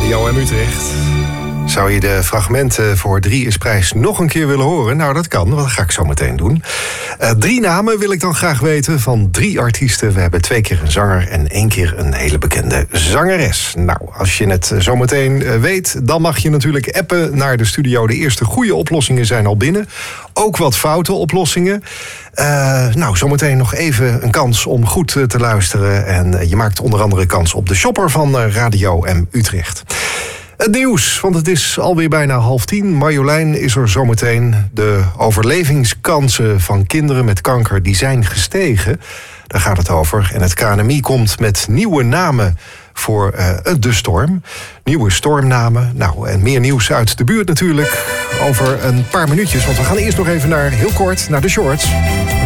Radio M Utrecht. Zou je de fragmenten voor 3 is prijs nog een keer willen horen? Nou, dat kan, dat ga ik zo meteen doen. 3 namen wil ik dan graag weten van 3 artiesten. We hebben 2 keer een zanger en 1 keer een hele bekende zangeres. Nou, als je het zo meteen weet, dan mag je natuurlijk appen naar de studio. De eerste goede oplossingen zijn al binnen. Ook wat foute oplossingen. Nou, zometeen nog even een kans om goed te luisteren. En je maakt onder andere kans op de shopper van Radio M Utrecht. Het nieuws, want het is alweer bijna 9:30. Marjolein is er zometeen. De overlevingskansen van kinderen met kanker die zijn gestegen. Daar gaat het over. En het KNMI komt met nieuwe namen voor de storm. Nieuwe stormnamen. Nou, en meer nieuws uit de buurt natuurlijk over een paar minuutjes. Want we gaan eerst nog even heel kort naar de shorts.